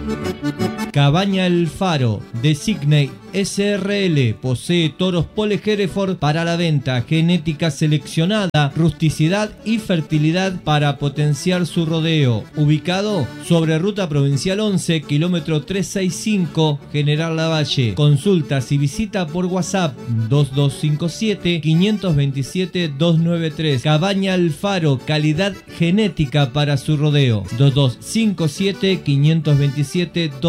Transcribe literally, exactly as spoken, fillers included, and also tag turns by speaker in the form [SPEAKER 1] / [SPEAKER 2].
[SPEAKER 1] Cabaña El Faro, Designate S R L, posee toros Pole Hereford para la venta, genética seleccionada, rusticidad y fertilidad para potenciar su rodeo. Ubicado sobre Ruta Provincial once, kilómetro trescientos sesenta y cinco, General Lavalle. Consultas y visita por WhatsApp dos dos cinco siete, cinco dos siete, dos nueve tres. Cabaña El Faro, calidad genética para su rodeo. dos dos cinco siete, cinco dos siete, dos